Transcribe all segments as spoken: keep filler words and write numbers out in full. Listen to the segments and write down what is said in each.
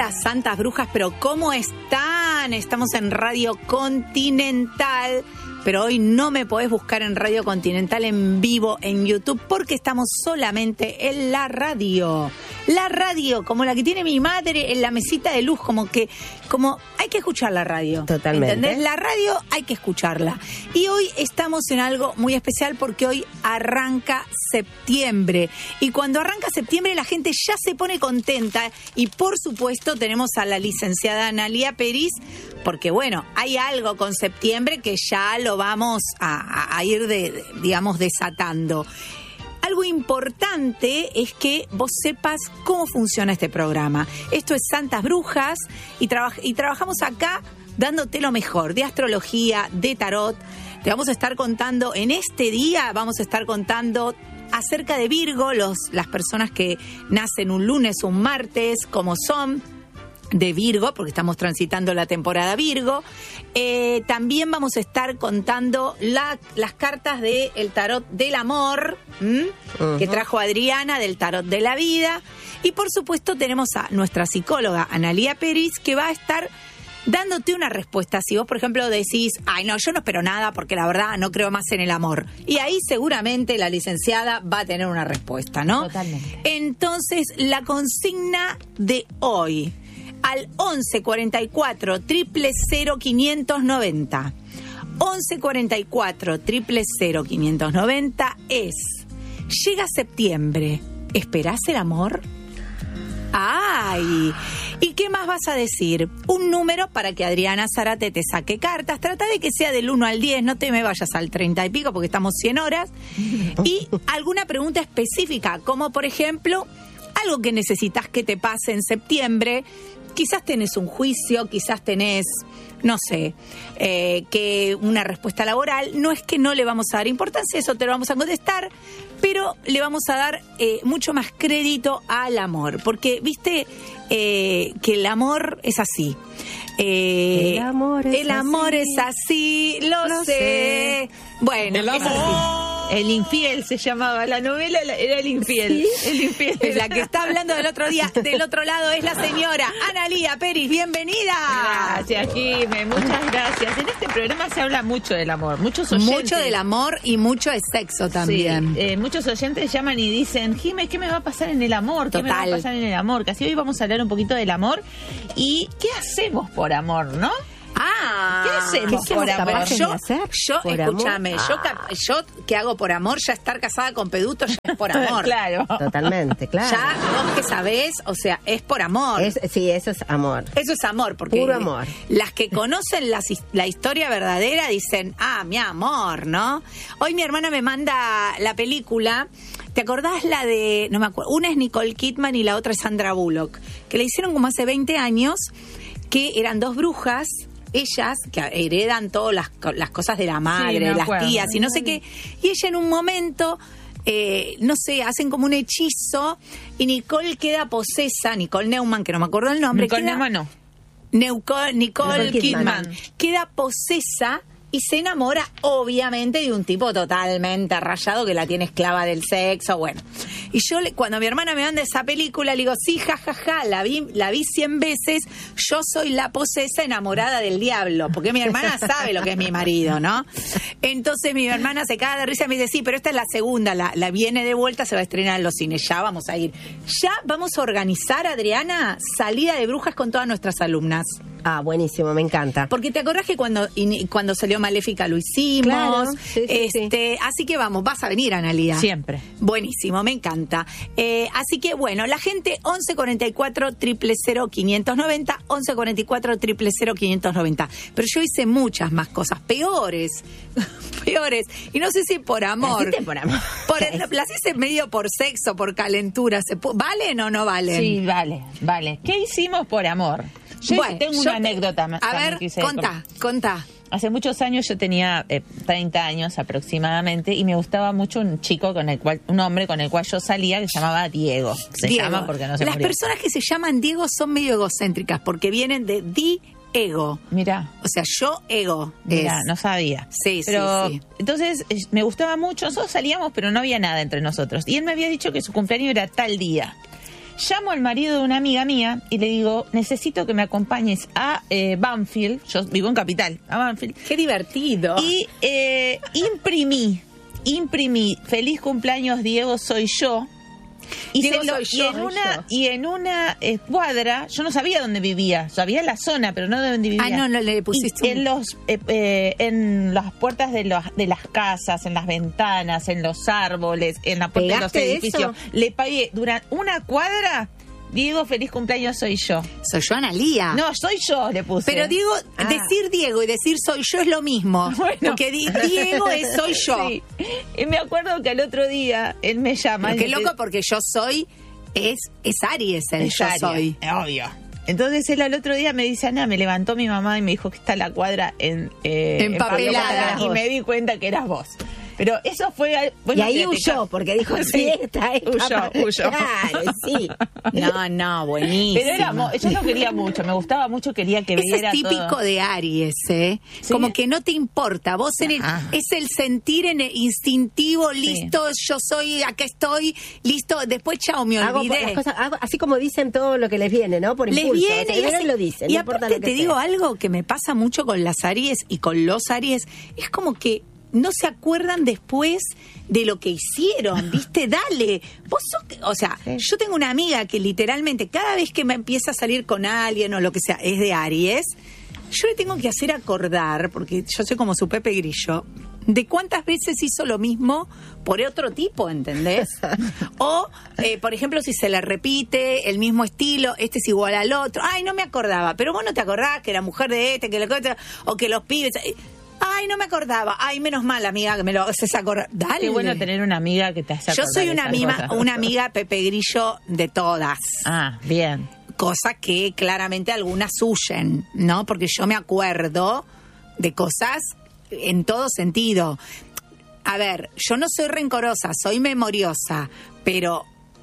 Hola, santas brujas, pero ¿cómo están? Estamos en Radio Continental, pero hoy no me podés buscar en Radio Continental en vivo en YouTube porque estamos solamente en la radio. La radio, como la que tiene mi madre en la mesita de luz, como que como hay que escuchar la radio. Totalmente. ¿Entendés? La radio hay que escucharla. Y hoy estamos en algo muy especial porque hoy arranca septiembre. Y cuando arranca septiembre la gente ya se pone contenta. Y por supuesto tenemos a la licenciada Analía Peris, porque bueno, hay algo con septiembre que ya lo vamos a, a, a ir, de, de, digamos, desatando. Algo importante es que vos sepas cómo funciona este programa. Esto es Santas Brujas y, traba- y trabajamos acá dándote lo mejor de astrología, de tarot. Te vamos a estar contando, en este día vamos a estar contando acerca de Virgo, los, las personas que nacen un lunes o un martes, como son de Virgo, porque estamos transitando la temporada Virgo. Eh, también vamos a estar contando la, las cartas del tarot del amor, ¿m? Uh-huh. que trajo Adriana, del tarot de la vida. Y por supuesto tenemos a nuestra psicóloga Analía Peris, que va a estar dándote una respuesta. Si vos, por ejemplo, decís, ay, no, yo no espero nada porque la verdad no creo más en el amor. Y ahí seguramente la licenciada va a tener una respuesta, ¿no? Totalmente. Entonces, la consigna de hoy, al once cuarenta y cuatro, triple cero, quinientos noventa. once cuarenta y cuatro, triple cero, quinientos noventa es, llega septiembre, ¿esperás el amor? ¡Ay! ¿Y qué más vas a decir? Un número para que Adriana Zárate te saque cartas. Trata de que sea del uno al diez, no te me vayas al treinta y pico porque estamos cien horas. Y alguna pregunta específica, como por ejemplo, algo que necesitas que te pase en septiembre. Quizás tenés un juicio, quizás tenés, no sé, eh, que una respuesta laboral. No es que no le vamos a dar importancia, eso te lo vamos a contestar, pero le vamos a dar eh, mucho más crédito al amor. Porque, viste, eh, que el amor es así. Eh, el amor es el amor así. es así, lo, lo sé. sé. Bueno, el es amor. así. El infiel se llamaba, la novela era El infiel. ¿Sí? El infiel. La que está hablando del otro día, del otro lado es la señora Analía Peris, bienvenida. Gracias, Jimé, muchas gracias. En este programa se habla mucho del amor, muchos oyentes. Mucho del amor y mucho de sexo también. Sí, eh, muchos oyentes llaman y dicen, Jimé, ¿qué me va a pasar en el amor? ¿Qué Total. me va a pasar en el amor? Que así hoy vamos a hablar un poquito del amor y qué hacemos por amor, ¿no? Ah, ¿Qué hacemos ¿qué por hacemos? amor? Yo, hacer yo por escúchame, amor? yo, Ah. cap- yo que hago por amor, ya estar casada con Peduto ya es por amor. Claro. Totalmente, claro. Ya vos que sabés, o sea, es por amor. Es, sí, eso es amor. Eso es amor, porque Puro amor. Las que conocen la, la historia verdadera dicen, ah, mi amor, ¿no? Hoy mi hermana me manda la película, ¿te acordás la de, no me acuerdo, una es Nicole Kidman y la otra es Sandra Bullock, que le hicieron como hace veinte años, que eran dos brujas, ellas que heredan todas las, las cosas de la madre, Sí, me las acuerdo. tías y no sé qué, y ella en un momento... Eh, no sé, hacen como un hechizo y Nicole queda posesa, Nicole Neumann, que no me acuerdo el nombre. Nicole queda, Neumann no. Nicole, Nicole, Nicole Kidman. Kidman. Queda posesa y se enamora, obviamente, de un tipo totalmente rayado que la tiene esclava del sexo, bueno. Y yo, le, cuando mi hermana me manda esa película, le digo, sí, jajaja, ja, ja, la vi la vi cien veces, yo soy la posesa enamorada del diablo, porque mi hermana sabe lo que es mi marido, ¿no? Entonces mi hermana se caga de risa y me dice, sí, pero esta es la segunda, la, la viene de vuelta, se va a estrenar en los cines, ya vamos a ir. Ya vamos a organizar, Adriana, salida de brujas con todas nuestras alumnas. Ah, buenísimo, me encanta. Porque te acordás que cuando, in, cuando salió Maléfica lo hicimos. Claro, sí, sí, este, sí. Así que vamos, vas a venir, Analía. Siempre. Buenísimo, me encanta. Eh, así que bueno, la gente once cuarenta y cuatro, triple cero, quinientos noventa, once cuarenta y cuatro, triple cero, quinientos noventa. Pero yo hice muchas más cosas, peores, peores. Y no sé si por amor. ¿Las hiciste por amor? Por, las hice medio por sexo, por calentura. ¿Se pu- ¿Valen o no valen? Sí, vale, vale. ¿Qué hicimos por amor? Yo Bueno, tengo yo una te- anécdota más. A también ver, que hice contá, contá. Hace muchos años yo tenía eh, treinta años aproximadamente y me gustaba mucho un chico con el cual, un hombre con el cual yo salía que se llamaba Diego. Se Diego. llama porque no se Las murió. personas que se llaman Diego son medio egocéntricas porque vienen de di ego. Mirá. O sea, yo ego. Mira, es. no sabía. Sí, pero, sí, sí. Entonces eh, me gustaba mucho, nosotros salíamos pero no había nada entre nosotros. Y él me había dicho que su cumpleaños era tal día. llamo al marido de una amiga mía y le digo, necesito que me acompañes a eh, Banfield, yo vivo en Capital, a Banfield. Qué divertido. Y eh, imprimí, imprimí, feliz cumpleaños Diego, soy yo. Y, Diego, se lo- soy y yo, en soy una yo. y en una eh, cuadra, yo no sabía dónde vivía, sabía la zona, pero no dónde vivía. Ah, no, no le pusiste Y un- en los eh, eh, en las puertas de los de las casas, en las ventanas, en los árboles, en la puerta de los ¿Pegaste edificios. eso? Le pagué durante una cuadra. Diego, feliz cumpleaños, soy yo. Soy yo, Analía. No, soy yo, le puse. Pero Diego, Ah. decir Diego y decir soy yo es lo mismo. Bueno. Porque di- Diego es soy yo. Sí. Y me acuerdo que al otro día él me llama. Pero qué y loco porque yo soy, es, es Aries el Es yo Aries, soy. obvio. Entonces él al otro día me dice, Ana, me levantó mi mamá y me dijo que está la cuadra en, eh, Empapelada. en- y me di cuenta que eras vos. Pero eso fue... Bueno, y ahí fíjate, huyó, ca- porque dijo, Sí. sí, está ahí. Huyó, huyó. Claro, sí. No, no, buenísimo. Pero era, mo- yo lo quería mucho, me gustaba mucho, quería que Eso viera es típico todo. de Aries, ¿eh? Sí. Como que no te importa. Vos en el- Ah. es el sentir en el instintivo, listo, yo soy, acá estoy, listo. Después, chao, me Hago olvidé. las cosas, hago- así como dicen todo lo que les viene, ¿no? Por Les impulso. viene O sea, y, vienen así- y lo dicen. y no importa aparte lo que te digo sea. algo que me pasa mucho con las Aries y con los Aries, es como que no se acuerdan después de lo que hicieron, ¿viste? Dale. Vos sos, o sea, Sí. yo tengo una amiga que literalmente cada vez que me empieza a salir con alguien o lo que sea, es de Aries, yo le tengo que hacer acordar, porque yo soy como su Pepe Grillo, de cuántas veces hizo lo mismo por otro tipo, ¿entendés? O, eh, por ejemplo, si se le repite el mismo estilo, este es igual al otro. Ay, no me acordaba, pero vos no te acordás que la mujer de este, que la otra, o que los pibes... eh, Ay, no me acordaba. Ay, menos mal, amiga, que me lo haces acordar. Dale. Qué bueno tener una amiga que te hace Yo acordar soy una, esas mima- cosas. una amiga Pepe Grillo de todas. Ah, bien. Cosa que claramente algunas huyen, ¿no? Porque yo me acuerdo de cosas en todo sentido. A ver, yo no soy rencorosa, soy memoriosa, pero,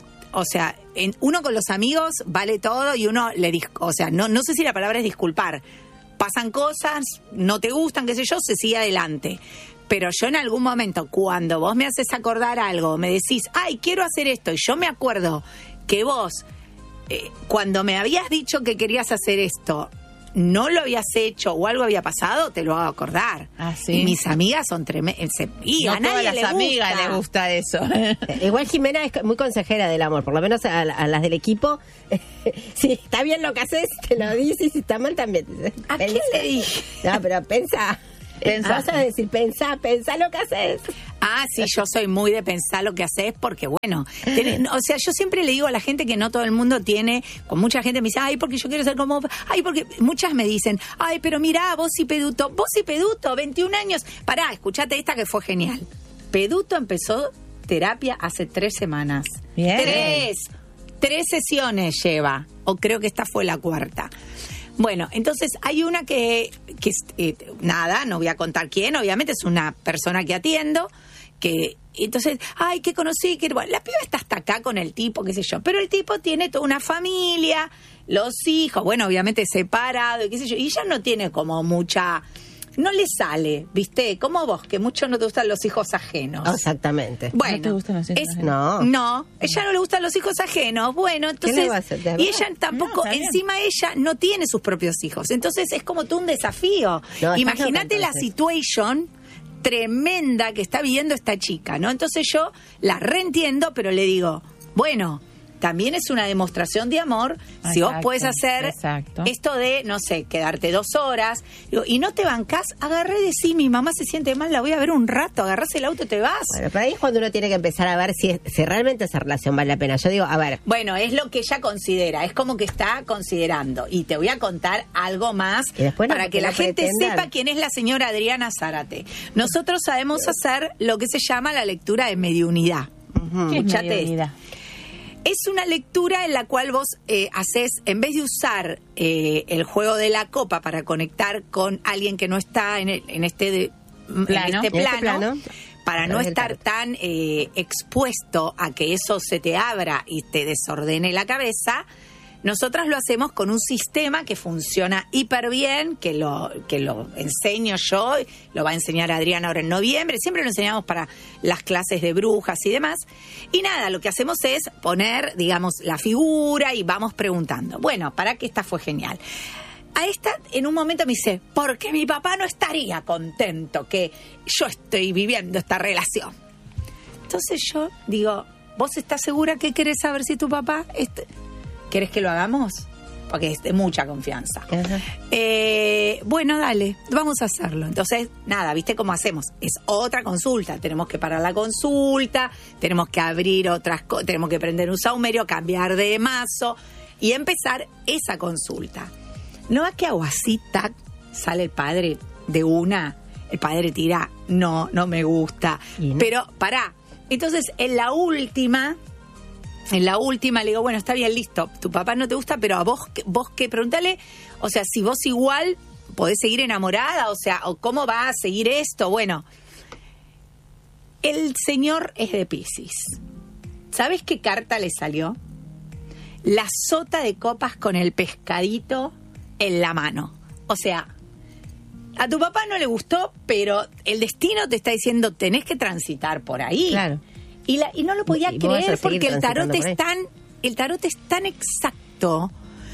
o sea, en, uno con los amigos vale todo y uno le... dis- O sea, no, no sé si la palabra es disculpar. Pasan cosas, no te gustan, qué sé yo, se sigue adelante. Pero yo en algún momento, cuando vos me haces acordar algo, me decís, ay, quiero hacer esto, y yo me acuerdo que vos, eh, cuando me habías dicho que querías hacer esto, no lo habías hecho o algo había pasado, te lo hago acordar. Ah, ¿sí? Y mis amigas son tremendas. Y No a a nadie todas las le amigas gusta. le gusta eso. Igual Jimena es muy consejera del amor, por lo menos a, a las del equipo. Si está bien lo que haces, te lo dice, y si está mal también. ¿A quién le dije? No, pero pensa. Pensá. Vas a decir, pensá, pensá lo que haces. Ah, sí, yo soy muy de pensar lo que haces porque, bueno, tenés- o sea, yo siempre le digo a la gente que no todo el mundo tiene, con mucha gente me dice, ay, porque yo quiero ser como, ay, porque muchas me dicen, ay, pero mirá, vos y Peduto, vos y Peduto, veintiún años, pará, escuchate esta que fue genial. Peduto empezó terapia hace tres semanas. Bien. Tres, tres sesiones lleva, o creo que esta fue la cuarta. Bueno, entonces hay una que, que es, eh, nada, no voy a contar quién, obviamente es una persona que atiendo, que entonces, ay, que conocí, que bueno, la piba está hasta acá con el tipo, qué sé yo, pero el tipo tiene toda una familia, los hijos, bueno, obviamente separado, y qué sé yo, y ella no tiene como mucha, no le sale, ¿viste? Como vos, que mucho no te gustan los hijos ajenos. Exactamente. Bueno, ¿No te gustan los hijos es- ajenos? No. no, ella no le gustan los hijos ajenos. Bueno, entonces, le va a hacer? ¿De y verdad? ella tampoco, No, está bien. encima ella no tiene sus propios hijos. Entonces es como todo un desafío. No, está Imagínate loca, la entonces. situation tremenda que está viviendo esta chica, ¿no? Entonces yo la reentiendo, pero le digo, bueno, también es una demostración de amor si vos Exacto, puedes hacer exacto. esto de, no sé, quedarte dos horas digo, y no te bancás, agarré de sí, mi mamá se siente mal, la voy a ver un rato, agarrás el auto y te vas. Bueno, pero ahí es cuando uno tiene que empezar a ver si, es- si realmente esa relación vale la pena. Yo digo, a ver, Bueno, es lo que ella considera, es como que está considerando. Y te voy a contar algo más Y después no- para que que la no gente pretendan. sepa quién es la señora Adriana Zárate. Nosotros sabemos hacer lo que se llama la lectura de mediunidad. ¿Qué es Escuchate mediunidad? Es una lectura en la cual vos eh, haces, en vez de usar eh, el juego de la copa para conectar con alguien que no está en, el- en este, de- en Plano. este En este plano, plano, para a no través del estar tarot. tan eh, expuesto a que eso se te abra y te desordene la cabeza, nosotras lo hacemos con un sistema que funciona hiper bien, que lo, que lo enseño yo, lo va a enseñar Adriana ahora en noviembre, siempre lo enseñamos para las clases de brujas y demás. Y nada, lo que hacemos es poner, digamos, la figura y vamos preguntando. Bueno, para que esta fue genial. A esta, en un momento me dice, porque mi papá no estaría contento que yo estoy viviendo esta relación. Entonces yo digo, ¿vos estás segura que querés saber si tu papá... Est- ¿Querés que lo hagamos? Porque es de mucha confianza. Uh-huh. Eh, bueno, dale, vamos a hacerlo. Entonces, nada, ¿viste cómo hacemos? Es otra consulta. Tenemos que parar la consulta, tenemos que abrir otras cosas, tenemos que prender un saumerio, cambiar de mazo y empezar esa consulta. No es que hago así, tac, sale el padre de una, el padre tira, no, no me gusta. No? Pero, pará. Entonces, en la última... En la última le digo, bueno, está bien, listo, tu papá no te gusta, pero a vos, vos que pregúntale, o sea, si vos igual podés seguir enamorada, o sea, o cómo va a seguir esto, bueno. El señor es de Piscis. ¿Sabes qué carta le salió? La sota de copas con el pescadito en la mano. O sea, a tu papá no le gustó, pero el destino te está diciendo, tenés que transitar por ahí. Claro. Y, la, y no lo podía creer porque el tarot es tan, el tarot es tan exacto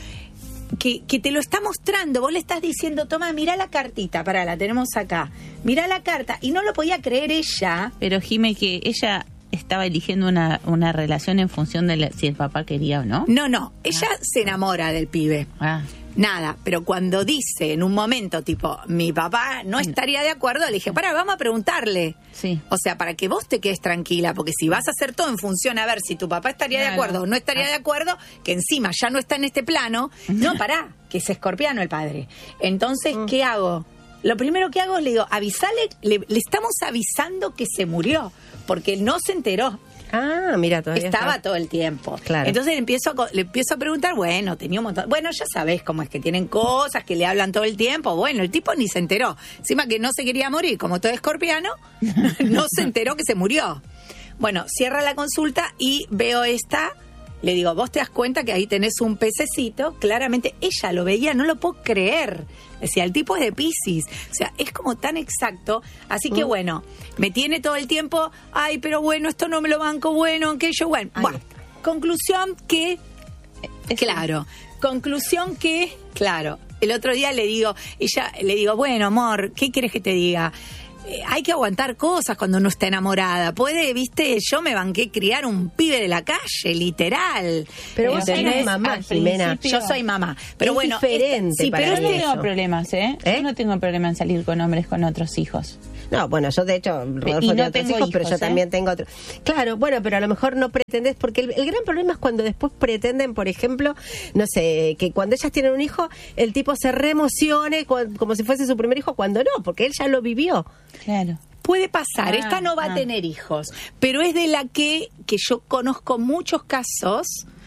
que, que te lo está mostrando. Vos le estás diciendo, toma, mira la cartita, pará, la tenemos acá. Mira la carta. Y no lo podía creer ella. Pero Jime, que ella estaba eligiendo una, una relación en función de la, si el papá quería o no. No, no. Ella ah. se enamora del pibe. Ah. Nada, pero cuando dice en un momento, tipo, mi papá no estaría de acuerdo, le dije, para, vamos a preguntarle. Sí. O sea, para que vos te quedes tranquila, porque si vas a hacer todo en función a ver si tu papá estaría claro. de acuerdo o no estaría ah. de acuerdo, que encima ya no está en este plano, no, pará, que es escorpiano el padre. Entonces, mm. ¿qué hago? Lo primero que hago es le digo, avisale, le, le estamos avisando que se murió, porque él no se enteró. Ah, mira, todavía estaba está. todo el tiempo. Claro. Entonces le empiezo, a, le empiezo a preguntar, bueno, tenía un montón. Bueno, ya sabés cómo es que tienen cosas, que le hablan todo el tiempo. Bueno, el tipo ni se enteró. Encima que no se quería morir, como todo escorpiano, no se enteró que se murió. Bueno, cierra la consulta y veo esta. Le digo, vos te das cuenta que ahí tenés un pececito. Claramente ella lo veía, no lo puedo creer. Decía, el tipo es de Piscis. O sea, es como tan exacto. Así que, mm. bueno, me tiene todo el tiempo, ay, pero bueno, esto no me lo banco, bueno, aquello, bueno. Ahí bueno, está. Conclusión que, es claro, que... conclusión que, claro, el otro día le digo, ella le digo, bueno, amor, ¿qué quieres que te diga? Eh, hay que aguantar cosas cuando uno está enamorada. Puede, viste, yo me banqué criar un pibe de la calle, literal. Pero vos eres mamá, Jimena. Yo soy mamá. Pero es bueno, diferente. Esta, sí, para pero yo no eso. tengo problemas, ¿eh? ¿eh? Yo no tengo problema en salir con hombres con otros hijos. No, bueno, yo de hecho, Rodolfo y no tiene otros tengo hijos, hijos, pero yo ¿eh? también tengo otros. Claro, bueno, pero a lo mejor no pretendes, porque el, el gran problema es cuando después pretenden, por ejemplo, no sé, que cuando ellas tienen un hijo, el tipo se reemocione cu- como si fuese su primer hijo, cuando no, porque él ya lo vivió. Claro. Puede pasar, ah, esta no va ah. a tener hijos, pero es de la que, que yo conozco muchos casos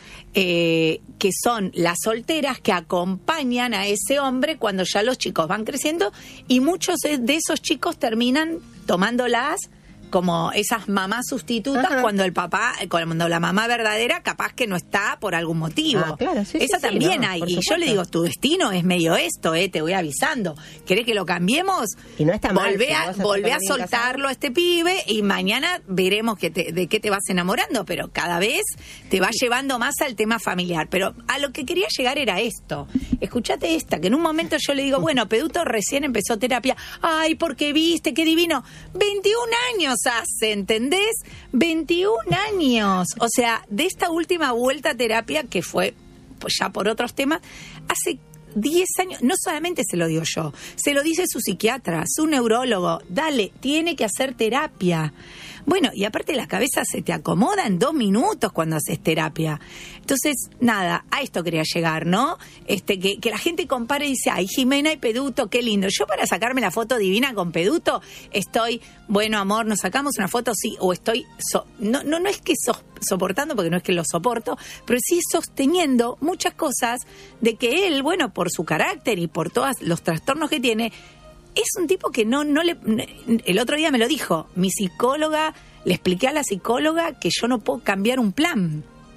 eh, que son las solteras que acompañan a ese hombre cuando ya los chicos van creciendo y muchos de esos chicos terminan tomándolas como esas mamás sustitutas. Ajá. Cuando el papá, cuando la mamá verdadera capaz que no está por algún motivo. Ah, claro, sí, esa sí, también sí, no, hay. por Y supuesto. yo le digo, tu destino es medio esto, eh, te voy avisando. ¿Querés que lo cambiemos? Y no está mal. Volvé si a, volvé a soltarlo a este pibe y mañana veremos que te, de qué te vas enamorando, pero cada vez te va llevando más al tema familiar. Pero a lo que quería llegar era esto. Escuchate esta, que en un momento yo le digo, bueno, Peduto recién empezó terapia. Ay, porque viste, qué divino. veintiún años hace, ¿entendés? veintiún años. O sea, de esta última vuelta a terapia, que fue pues ya por otros temas, hace diez años, no solamente se lo digo yo, se lo dice su psiquiatra, su neurólogo, dale, tiene que hacer terapia. Bueno, y aparte la cabeza se te acomoda en dos minutos cuando haces terapia. Entonces, nada, a esto quería llegar, ¿no? Este, que, que la gente compare y dice, ay, Jimena y Peduto, qué lindo. Yo para sacarme la foto divina con Peduto, estoy, bueno, amor, nos sacamos una foto, sí, o estoy, so, no, no, no es que so, soportando, porque no es que lo soporto, pero sí sosteniendo muchas cosas de que él, bueno, por su carácter y por todos los trastornos que tiene, es un tipo que no, no le... El otro día me lo dijo, mi psicóloga, le expliqué a la psicóloga que yo no puedo cambiar un plan.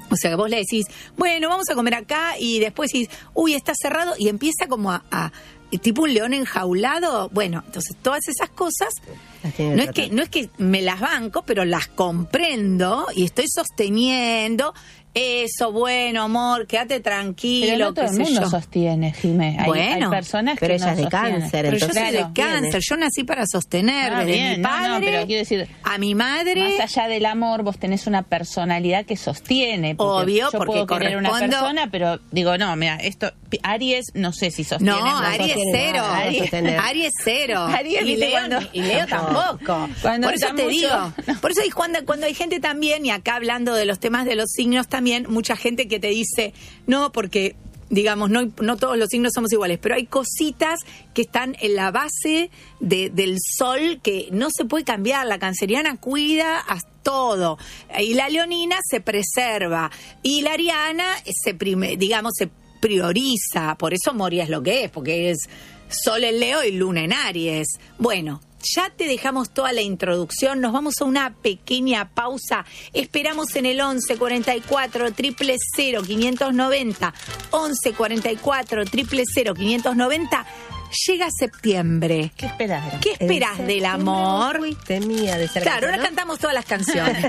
O sea, que vos le decís, bueno, vamos a comer acá, y después decís, uy, está cerrado, y empieza como a, a tipo un león enjaulado. Bueno, entonces todas esas cosas, no es que no es que me las banco, pero las comprendo y estoy sosteniendo. Eso, bueno, amor, quédate tranquilo. Pero no todo el mundo yo. sostiene, Jimé. Hay, bueno, hay personas pero que ella no es de sostienen. cáncer. Pero entonces, yo soy de claro, cáncer, viene. yo nací para sostener. Ah, desde bien, mi no, padre no, pero quiero decir, a mi madre. Más allá del amor, vos tenés una personalidad que sostiene. Porque Obvio, yo porque puedo querer una correspondo- persona, pero digo, no, mira, esto, Aries, no sé si sostiene. No, Aries sostiene cero. nada, no Aries, sostener. Aries cero. Aries, y, viste, Leo, cuando- y Leo tampoco. Cuando Por eso está te mucho- digo. no. Por eso hay cuando, cuando hay gente también, y acá hablando de los temas de los signos también, mucha gente que te dice, no, porque digamos, no, no todos los signos somos iguales, pero hay cositas que están en la base de, del sol que no se puede cambiar. La canceriana cuida a todo, y la leonina se preserva, y la ariana se prime, digamos, se prioriza. Por eso Moria es lo que es, porque es sol en Leo y luna en Aries. Bueno, ya te dejamos toda la introducción, nos vamos a una pequeña pausa. Esperamos en el once cuarenta y cuatro, cero cero cero, quinientos noventa, once cuarenta y cuatro, cero cero cero, quinientos noventa. Llega septiembre. ¿Qué esperás? ¿Qué esperás En del septiembre amor? fuiste mía de ser Claro, gato, ahora ¿no? cantamos todas las canciones.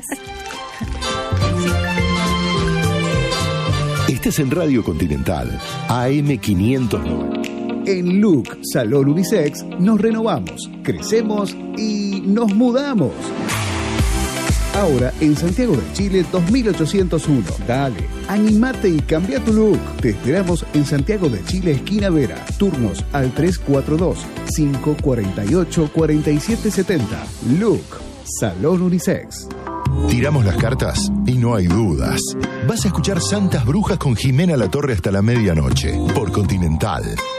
Estás en Radio Continental, A M quinientos noventa. En Look Salón Unisex nos renovamos, crecemos y nos mudamos. Ahora en Santiago de Chile dos mil ochocientos uno. Dale, animate y cambia tu look. Te esperamos en Santiago de Chile, esquina Vera. Turnos al tres cuatro dos, cinco cuatro ocho, cuatro siete siete cero. Look Salón Unisex. Tiramos las cartas y no hay dudas. Vas a escuchar Santas Brujas con Jimena Latorre hasta la medianoche por Continental.